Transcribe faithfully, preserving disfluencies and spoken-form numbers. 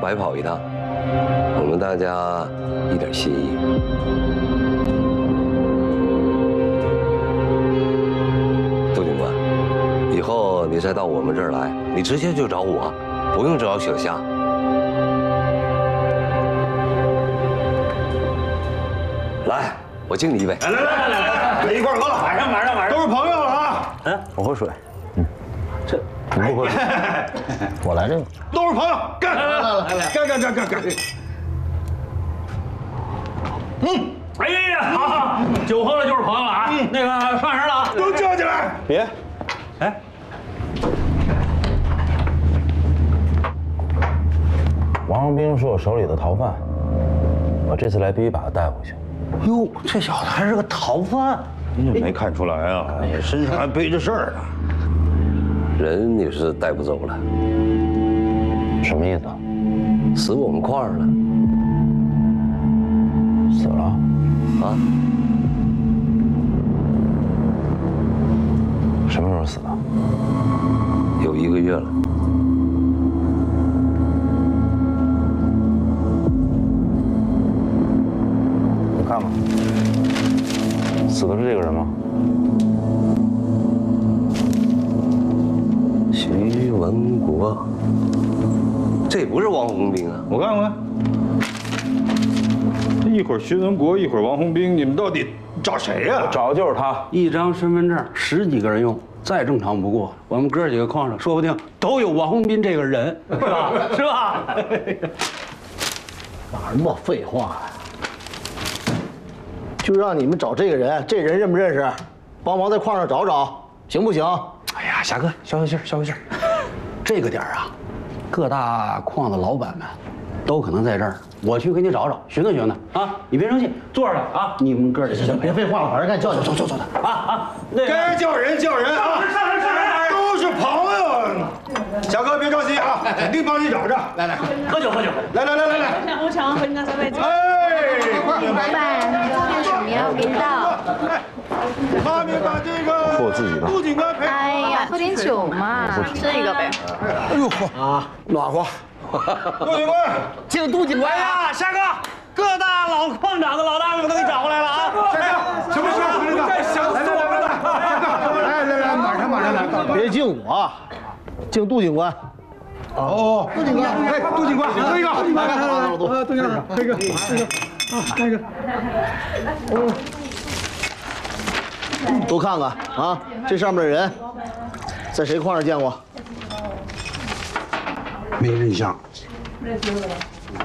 白跑一趟，我们大家一点心意。杜警官，以后你再到我们这儿来，你直接就找我，不用找小夏。来，我敬你一杯。 来来来来来来，一块儿喝了。晚上晚上晚上都是朋友了啊！ 嗯，我喝水。嗯，这你不喝水，我来这个。 都是朋友，干！来来来来来，干干干干干！嗯， 哎呀，好好，酒喝了就是朋友了啊！那个上人了啊， 都叫起来！ 别， 哎， 王荣兵是我手里的逃犯，我这次来必须把他带回去。 哟，这小子还是个逃犯， 你怎么没看出来啊？你身上还背着事儿呢。 人你是带不走了， 什么意思啊？ 死我们块儿了死了？ 啊！ 什么时候死的？ 有一个月了。 你看吧，死的是这个人吗？ 徐文国，这不是王洪兵啊！ 我看看，一会儿徐文国，一会儿王洪兵，你们到底找谁呀？ 找的就是他。 一张身份证十几个人用，再正常不过。我们哥几个矿上说不定都有王洪斌这个人，是吧？是吧？ 哪那么废话呀？就让你们找这个人，这人认不认识？帮忙在矿上找找，行不行？ 哎呀，霞哥，消消气儿，消消气儿。这个点儿啊，各大矿的老板们都可能在这儿，我去给你找找，寻思寻思啊！你别生气，坐着呢啊！你们哥几个别废话了，把人该叫去，走走走的啊啊！那该叫人叫人啊！ 上来上来， 都是朋友。小哥别着急啊，肯定帮你找着。来来， 喝酒喝酒。 来来来来来。 我想要和你拿三杯酒。 哎， 老板，这是什么呀？我给你倒。 妈咪把这个我自己的杜警官陪。 哎呀，喝点酒嘛，吃一个呗。 哎呦嚯啊，暖和！ 杜警官， 敬杜警官哎呀，夏哥，各大老矿长的老大们都给你找过来了啊！ 什么事儿？这想死我们了！来来来，马上马上来。 别敬我，敬杜警官。 哦，杜警官，哎，杜警官，喝一个， 来来来，老杜， 杜警官，这个，这个，啊，那个， 都看看啊，这上面的人在谁矿上见过？ 没印象。